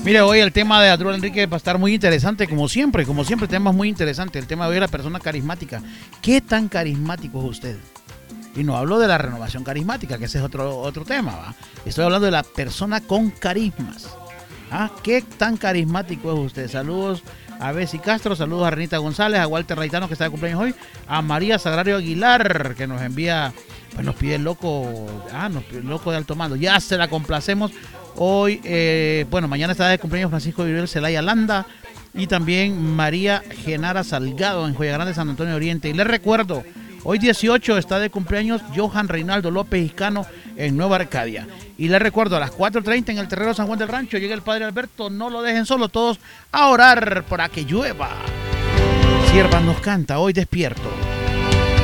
Mire, hoy el tema de Arturo Enrique va a estar muy interesante, como siempre, temas muy interesantes. El tema de hoy es la persona carismática. ¿Qué tan carismático es usted? Y no hablo de la renovación carismática, que ese es otro tema, ¿va? Estoy hablando de la persona con carismas. ¿Qué tan carismático es usted? Saludos a Bessie Castro, saludos a Renita González, a Walter Raitano, que está de cumpleaños hoy, a María Sagrario Aguilar, que nos envía, pues nos pide el loco, el loco de alto mando. Ya se la complacemos. Hoy, mañana está de cumpleaños Francisco Viruel Celaya Landa y también María Genara Salgado en Joya Grande, San Antonio Oriente. Y les recuerdo, hoy 18 está de cumpleaños Johan Reinaldo López Hiscano en Nueva Arcadia. Y les recuerdo, a las 4:30 en el terreno San Juan del Rancho llega el Padre Alberto. No lo dejen solo, todos a orar para que llueva. Sierva nos canta, hoy despierto.